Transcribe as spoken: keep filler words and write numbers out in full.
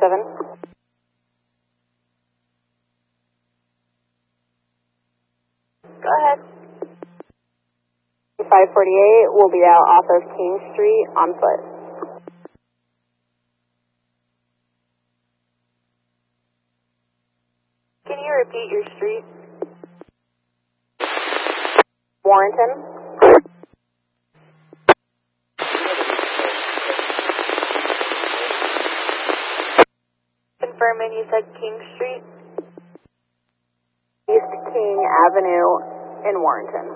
seven. Go ahead. five forty-eight will be out off of King Street on foot. Can you repeat your street? Warrenton. Confirming you said King Street? East King Avenue in Warrenton.